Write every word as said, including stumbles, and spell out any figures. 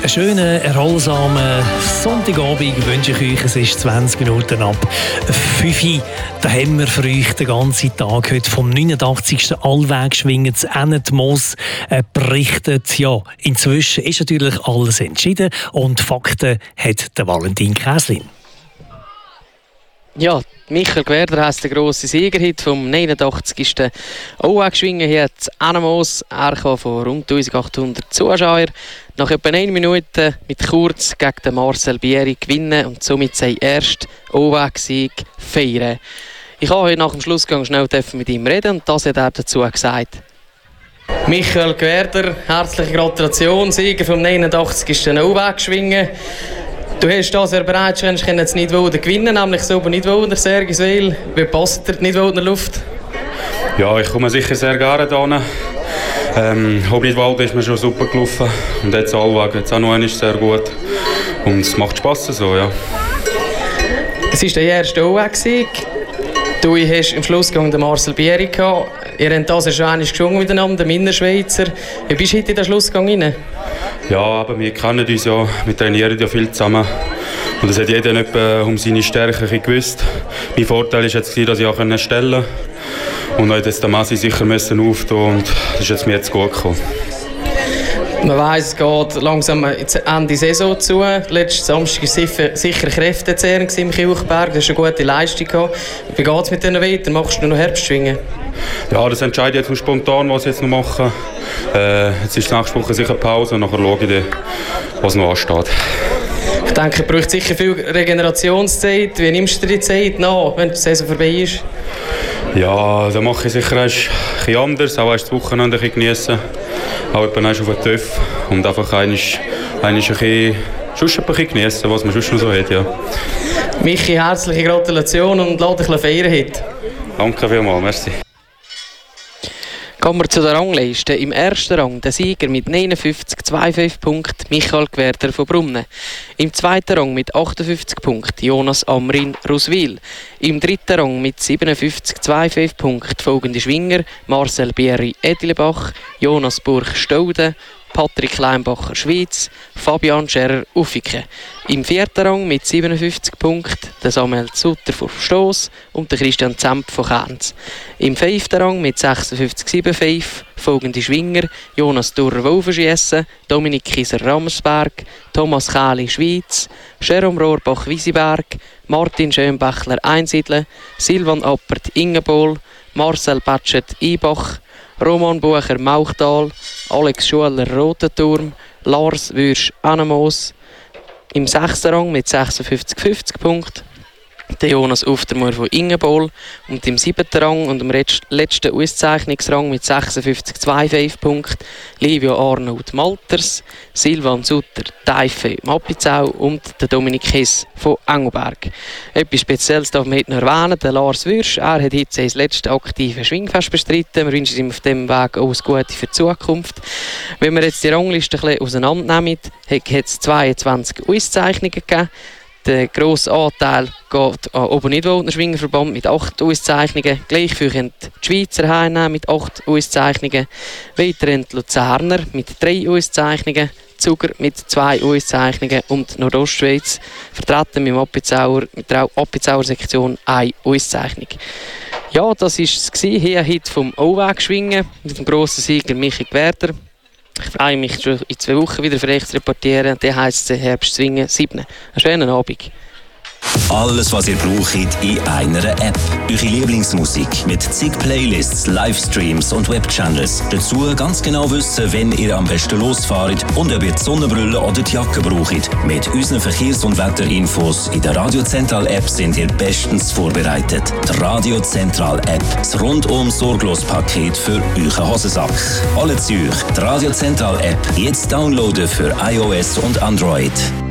Einen schönen, erholsamen Sonntagabend wünsche ich euch. Es ist zwanzig Minuten ab fünf Uhr. Da haben wir für euch den ganzen Tag heute vom neunundachtzigsten Allwegschwingen zu Ennetmoos äh, berichtet. Ja, inzwischen ist natürlich alles entschieden und Fakten hat der Valentin Käslin. Ja, Michael Gwerder heisst der grosse Siegerhit vom neunundachtzigsten Allwegschwingen hier zu Ennetmoos. Er kam von rund eintausendachthundert Zuschauern. Nach etwa eine Minute mit Kurz gegen den Marcel Bieri gewinnen und somit seinen ersten Allwegsieg feiern. Ich habe heute nach dem Schlussgang schnell mit ihm reden und das hat er dazu gesagt. Michael Gwerder, herzliche Gratulation, Sieger vom neunundachtzigsten Allwegschwingen. Du hast das ja bereits schon jetzt Nidwalden gewinnen, nämlich so bei Nidwalden, Sergiswil. Wie passt dir die Nidwaldener Luft? Ja, ich komme sicher sehr gerne hierhin. Ähm, ob Nidwalden ist mir schon super gelaufen und jetzt Allweg, jetzt auch noch einmal sehr gut. Und es macht Spass so, ja. Es war der erste Allweg-Sieg. Du hast im Schlussgang den Marcel Bieri gehabt. Ihr habt das ja schon einmal geschwungen miteinander, der Minderschweizer. Wie bist du heute in den Schlussgang rein? Ja, aber wir kennen uns ja, wir trainieren ja viel zusammen. Und es hat jeder nicht um seine Stärken gewusst. Mein Vorteil war jetzt, dass ich auch stellen konnte. Und heute jetzt der Massi sicher müssen auftun und das ist jetzt mir jetzt gut gekommen. Man weiss, es geht langsam Ende Saison zu. Letzten Samstag war sicher Kräftezehrung im Kilchberg. Du hast eine gute Leistung gehabt. Wie geht es mit denen weiter? Machst du noch Herbstschwingen? Ja, das entscheide ich jetzt spontan, was ich jetzt noch mache. Äh, jetzt ist nächste Woche sicher Pause und nachher schaue ich dann, was noch ansteht. Ich denke, es braucht sicher viel Regenerationszeit. Wie nimmst du dir die Zeit nach, wenn die Saison vorbei ist? Ja, dann mache ich sicher ein bisschen anders, auch erst das Wochenende genießen, auch etwa auf den TÜV und einfach einmal, einmal ein bisschen, sonst ein bisschen genießen, was man sonst noch so hat. Ja. Michi, herzliche Gratulation und lass dich feiern heute. Danke vielmals, merci. Kommen wir zu der Rangliste. Im ersten Rang der Sieger mit neunundfünfzig Komma fünfundzwanzig Punkten Michael Gwerder von Brunnen. Im zweiten Rang mit achtundfünfzig Punkten Jonas Amrin Ruswil. Im dritten Rang mit siebenundfünfzig Komma fünfundfünfzig Punkten folgende Schwinger Marcel Bieri Edilebach, Jonas Burch Staude, Patrick Kleinbacher Schweiz, Fabian Scherer Uffiken. Im vierten Rang mit siebenundfünfzig Punkten der Samuel Sutter von Stoss und der Christian Zemp von Kenz. Im fünften Rang mit sechsundfünfzig Komma fünfundsiebzig folgende Schwinger Jonas Durrer Wolfenschiessen, Dominik Kieser Ramsberg, Thomas Kähli Schweiz, Jerome Rohrbach Wiesenberg, Martin Schönbächler Einsiedle, Silvan Appert Ingenbol, Marcel Batschet Ibach, Roman Bucher Mauchtal, Alex Schuler Rotenturm, Lars Würsch Ennetmoos. Im sechsten Rang mit sechsundfünfzig Komma fünfzig Punkten der Jonas Uftermoor von Ingenbol. Und im siebten Rang und im letzten Auszeichnungsrang mit sechsundfünfzig Komma fünfundfünfzig Punkten Livio Arnold Malters, Silvan Sutter Teife Mappizau und der Dominik Hess von Engelberg. Etwas Spezielles darf man heute noch erwähnen, der Lars Würsch. Er hat heute sein letztes aktive Schwingfest bestritten. Wir wünschen ihm auf diesem Weg alles Gute für die Zukunft. Wenn wir jetzt die Rangliste ein bisschen auseinandernehmen, hat es zweiundzwanzig Auszeichnungen gegeben. Der grosse Anteil geht an Obernidwaldener Schwingerverband mit acht Auszeichnungen. Gleich viel können die Schweizer heimnehmen mit acht Auszeichnungen. Weiter die Luzerner mit drei Auszeichnungen. Zuger mit zwei Auszeichnungen und Nordostschweiz vertreten mit, Appenzauer, mit der Appenzauer Sektion eine Auszeichnung. Ja, das war es hier heute vom Allwegschwingen mit dem grossen Sieger Michi Gwerder. Ich freue mich schon in zwei Wochen wieder für euch zu reportieren. Der heisst Herbstschwingen sieben. Einen schönen Abend. Alles, was ihr braucht, in einer App. Eure Lieblingsmusik mit zig Playlists, Livestreams und Webchannels. Dazu ganz genau wissen, wenn ihr am besten losfahrt und ob ihr die Sonnenbrille oder die Jacke braucht. Mit unseren Verkehrs- und Wetterinfos in der Radio Zentral App sind ihr bestens vorbereitet. Die Radio Zentral App. Das rundum sorglos Paket für euren Hosensack. Alle Züge. Die Radio Zentral App. Jetzt downloaden für iOS und Android.